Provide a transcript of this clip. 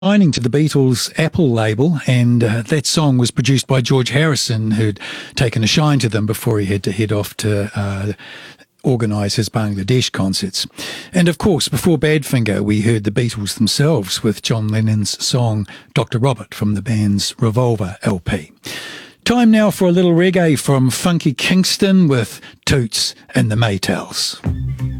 signing to the Beatles' Apple label, and that song was produced by George Harrison, who'd taken a shine to them before he had to head off to organise his Bangladesh concerts. And of course, before Badfinger, we heard the Beatles themselves with John Lennon's song Dr. Robert from the band's Revolver LP. Time now for a little reggae from Funky Kingston with Toots and the Maytals.